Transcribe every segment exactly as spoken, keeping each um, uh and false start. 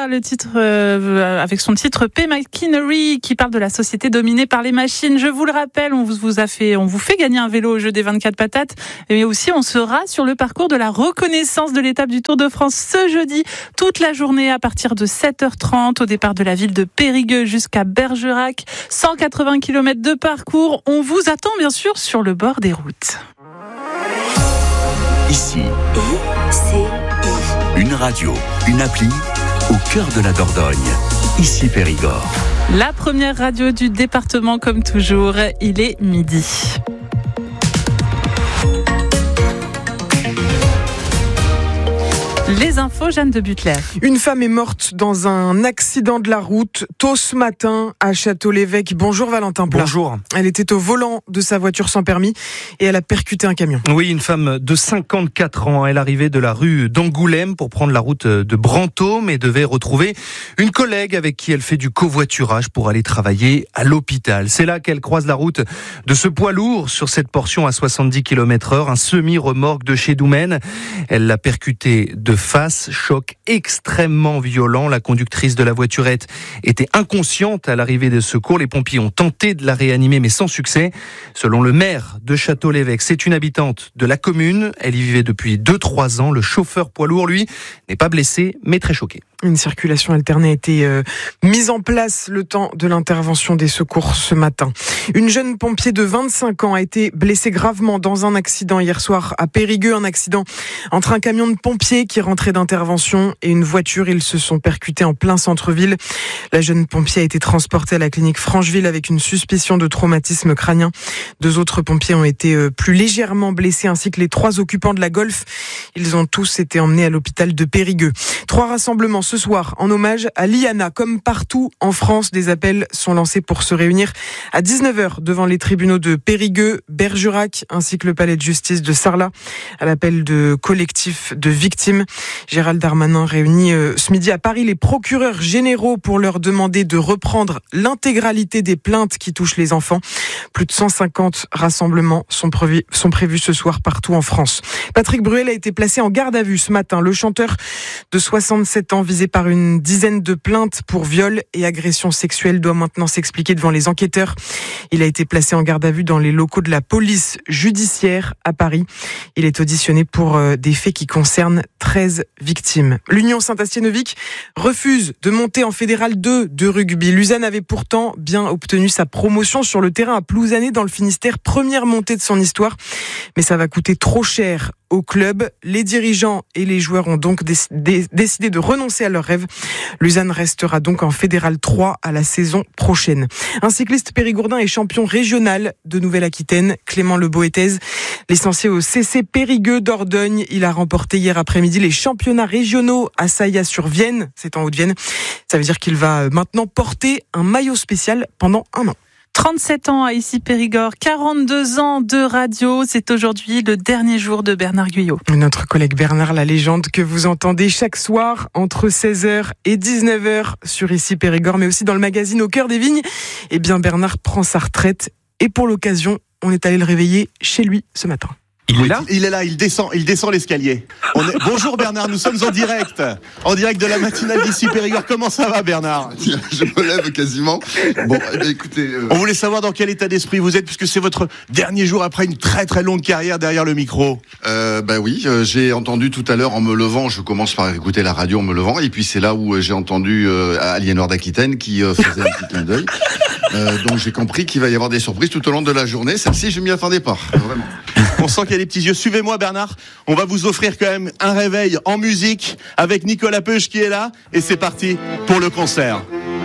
Tesla, le titre euh, avec son titre P. Machinery, qui parle de la société dominée par les machines. Je vous le rappelle, on vous, vous a fait, on vous fait gagner un vélo au jeu des vingt-quatre patates, mais aussi on sera sur le parcours de la reconnaissance de l'étape du Tour de France ce jeudi, toute la journée à partir de sept heures trente au départ de la ville de Périgueux jusqu'à Bergerac. cent quatre-vingts kilomètres de parcours. On vous attend bien sûr sur le bord des routes. Ici, I C I. Une radio, une appli au cœur de la Dordogne. Ici Périgord. La première radio du département comme toujours, il est midi. Les infos, Jeanne de Butler. Une femme est morte dans un accident de la route tôt ce matin à Château-l'Évêque. Bonjour Valentin Plat. Bonjour. Elle était au volant de sa voiture sans permis et elle a percuté un camion. Oui, une femme de cinquante-quatre ans. Elle arrivait de la rue d'Angoulême pour prendre la route de Brantôme et devait retrouver une collègue avec qui elle fait du covoiturage pour aller travailler à l'hôpital. C'est là qu'elle croise la route de ce poids lourd sur cette portion à soixante-dix kilomètres heure, un semi-remorque de chez Doumen. Elle l'a percuté de face, choc extrêmement violent. La conductrice de la voiturette était inconsciente à l'arrivée des secours. Les pompiers ont tenté de la réanimer, mais sans succès. Selon le maire de Château-l'Évêque, c'est une habitante de la commune. Elle y vivait depuis deux trois ans. Le chauffeur poids lourd, lui, n'est pas blessé, mais très choqué. Une circulation alternée a été euh, mise en place le temps de l'intervention des secours ce matin. Une jeune pompier de vingt-cinq ans a été blessée gravement dans un accident hier soir à Périgueux. Un accident entre un camion de pompiers qui rentrait d'intervention et une voiture. Ils se sont percutés en plein centre-ville. La jeune pompier a été transportée à la clinique Francheville avec une suspicion de traumatisme crânien. Deux autres pompiers ont été euh, plus légèrement blessés ainsi que les trois occupants de la Golf. Ils ont tous été emmenés à l'hôpital de Périgueux. Trois rassemblements ce soir en hommage à Liana. Comme partout en France, des appels sont lancés pour se réunir à dix-neuf heures devant les tribunaux de Périgueux, Bergerac ainsi que le palais de justice de Sarlat à l'appel de collectifs de victimes. Gérald Darmanin réunit euh, ce midi à Paris les procureurs généraux pour leur demander de reprendre l'intégralité des plaintes qui touchent les enfants. Plus de cent cinquante rassemblements sont prévus, sont prévus ce soir partout en France. Patrick Bruel a été placé en garde à vue ce matin. Le chanteur de soixante-sept ans visé par une dizaine de plaintes pour viol et agression sexuelle doit maintenant s'expliquer devant les enquêteurs. Il a été placé en garde à vue dans les locaux de la police judiciaire à Paris. Il est auditionné pour des faits qui concernent treize victimes. L'Union Saint-Astienovic refuse de monter en Fédéral deux de rugby. L'Uzan avait pourtant bien obtenu sa promotion sur le terrain à Plouzané dans le Finistère, première montée de son histoire. Mais ça va coûter trop cher au club. Les dirigeants et les joueurs ont donc décidé, décidé de renoncer à leur rêve. L'Uzan restera donc en Fédéral trois à la saison prochaine. Un cycliste périgourdin est champion régional de Nouvelle-Aquitaine, Clément Le Boétez. Licencié au C C Périgueux d'Ordogne, il a remporté hier après-midi les championnats régionaux à Saillat-sur-Vienne, c'est en Haute-Vienne. Ça veut dire qu'il va maintenant porter un maillot spécial pendant un an. trente-sept ans à Ici Périgord, quarante-deux ans de radio. C'est aujourd'hui le dernier jour de Bernard Guyot. Notre collègue Bernard, la légende que vous entendez chaque soir entre seize heures et dix-neuf heures sur Ici Périgord, mais aussi dans le magazine Au cœur des vignes. Eh bien, Bernard prend sa retraite et pour l'occasion, on est allé le réveiller chez lui ce matin. Il est là ? Il est là, il descend, il descend l'escalier. On est... Bonjour Bernard, nous sommes en direct, en direct de la matinale d'Ici Périgord. Comment ça va Bernard ? Je me lève quasiment. Bon, eh bien, écoutez... Euh... On voulait savoir dans quel état d'esprit vous êtes, puisque c'est votre dernier jour après une très très longue carrière derrière le micro. Euh, bah oui, euh, j'ai entendu tout à l'heure en me levant, je commence par écouter la radio en me levant, et puis c'est là où j'ai entendu euh, Aliénor d'Aquitaine qui euh, faisait un petit clin d'œil. Euh, donc j'ai compris qu'il va y avoir des surprises tout au long de la journée. Celle-ci, je m'y attendais pas, vraiment. On sent qu'il y a des petits yeux. Suivez-moi Bernard, on va vous offrir quand même un réveil en musique avec Nicolas Peuch qui est là. Et c'est parti pour le concert.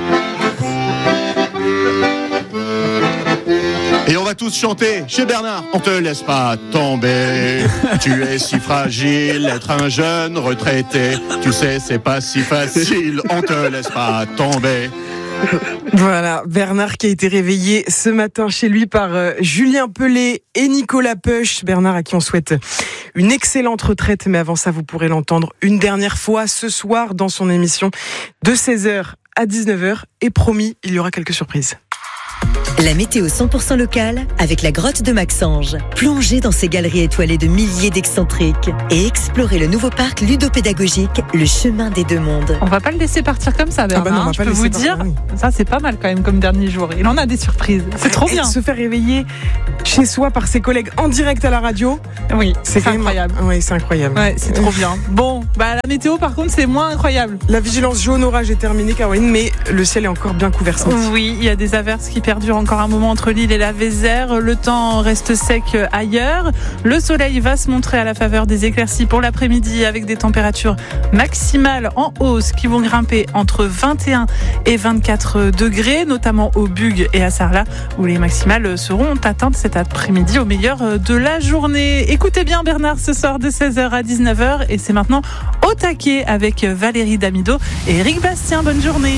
Et on va tous chanter chez Bernard. On te laisse pas tomber, tu es si fragile, être un jeune retraité. Tu sais, c'est pas si facile, on te laisse pas tomber. Voilà, Bernard qui a été réveillé ce matin chez lui par euh, Julien Pelé et Nicolas Peuch. Bernard à qui on souhaite une excellente retraite, mais avant ça, vous pourrez l'entendre une dernière fois ce soir dans son émission de seize heures à dix-neuf heures. Et promis, il y aura quelques surprises. La météo cent pour cent locale avec la grotte de Maxange. Plongez dans ces galeries étoilées de milliers d'excentriques et explorez le nouveau parc ludopédagogique, le chemin des deux mondes. On va pas le laisser partir comme ça, Bernard. Ah bah non, on va Je pas peux le vous laisser dire, partir, oui. ça c'est pas mal quand même comme dernier jour. Il en a des surprises. C'est trop Et bien. se faire réveiller chez soi par ses collègues en direct à la radio, Oui, c'est quand même- incroyable. Oui, c'est incroyable. Ouais, c'est trop bien. Bon, bah la météo par contre c'est moins incroyable. La vigilance jaune orage est terminée, Caroline, mais le ciel est encore bien couvert. Samedi. Oui, il y a des averses qui perdurent encore un moment entre Lille et la Vézère. Le temps reste sec ailleurs. Le soleil va se montrer à la faveur des éclaircies pour l'après-midi avec des températures maximales en hausse qui vont grimper entre vingt et un et vingt-quatre degrés, notamment au Bugue et à Sarlat où les maximales seront atteintes cet après-midi au meilleur de la journée. Écoutez bien Bernard ce soir de seize heures à dix-neuf heures et c'est maintenant au taquet avec Valérie Damido et Eric Bastien. Bonne journée.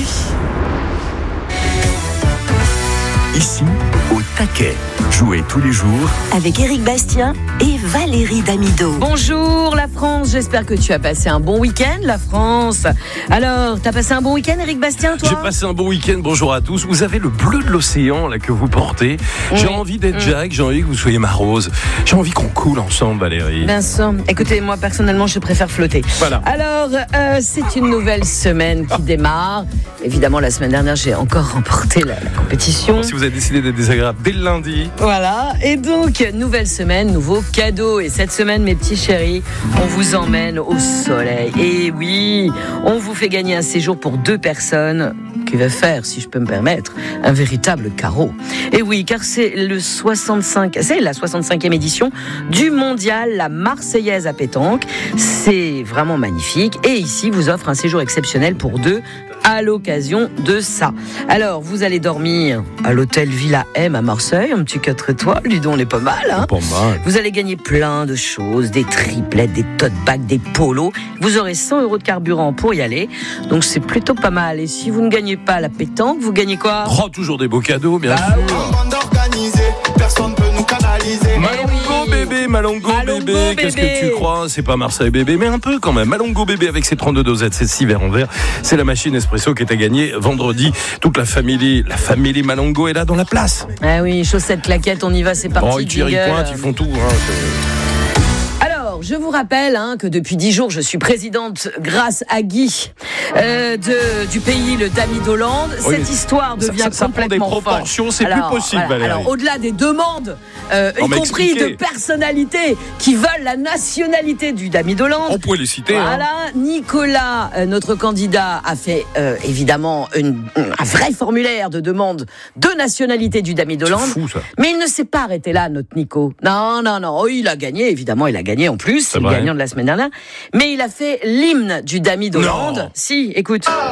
Ici, au taquet. Jouez tous les jours Avec Eric Bastien et Valérie Damido. Bonjour la France, j'espère que tu as passé un bon week-end la France. Alors, t'as passé un bon week-end Eric Bastien toi? J'ai passé un bon week-end, bonjour à tous. Vous avez le bleu de l'océan là que vous portez. J'ai Oui. envie d'être Mm. Jack, j'ai envie que vous soyez ma Rose. J'ai envie qu'on coule ensemble Valérie. Vincent, écoutez, moi personnellement je préfère flotter. Voilà. Alors, euh, c'est une nouvelle semaine qui démarre. Évidemment, la semaine dernière, j'ai encore remporté la, la compétition. Si vous avez décidé d'être désagréable dès le lundi. Voilà, et donc, nouvelle semaine, nouveau cadeau. Et cette semaine, mes petits chéris, on vous emmène au soleil. Et oui, on vous fait gagner un séjour pour deux personnes qui va faire, si je peux me permettre, un véritable carreau. Et oui, car c'est le soixante-cinq, c'est la soixante-cinquième édition du mondial La Marseillaise à pétanque. C'est vraiment magnifique. Et ici, vous offre un séjour exceptionnel pour deux à l'occasion de ça. Alors, vous allez dormir à l'hôtel Villa M à Marseille, un petit quatre étoiles, dis donc, on est pas mal, hein. Pas mal. Vous allez gagner plein de choses, des triplettes, des tote bags, des polos. Vous aurez cent euros de carburant pour y aller. Donc, c'est plutôt pas mal. Et si vous ne gagnez pas la pétanque, vous gagnez quoi? Oh, toujours des beaux cadeaux, bien Bah sûr. Personne peut nous canaliser. Malongo oui. bébé, Malongo, Malongo bébé, qu'est-ce bébé. que tu crois? C'est pas Marseille bébé, mais un peu quand même. Malongo bébé avec ses trente-deux dosettes, ses six verres en verre. C'est la machine espresso qui est à gagner vendredi. Toute la famille, la famille Malongo est là dans la place. Ah oui, chaussettes, claquettes, on y va, c'est parti. Oh, ils tirent, ils jingle. pointent, ils font tout. Hein, c'est- Alors, je vous rappelle hein, que depuis dix jours, je suis présidente grâce à Guy euh, de, du pays, le Damidoland. Oui, Cette histoire ça- devient ça- ça prend des complètement proportions, folle. c'est plus Alors, possible, voilà, Valérie. Alors, au-delà des demandes, euh, On y m'a compris expliqué. de personnalités qui veulent la nationalité du Damidoland. On pourrait les citer. hein. Voilà, Nicolas, euh, notre candidat, a fait euh, évidemment une, un vrai formulaire de demande de nationalité du Damidoland. C'est fou, ça. Mais il ne s'est pas arrêté là, notre Nico. Non, non, non. Oh, il a gagné, évidemment, il a gagné en plus. C'est C'est le vrai. gagnant de la semaine dernière. Mais il a fait l'hymne du Damidoland. Non. Si, écoute.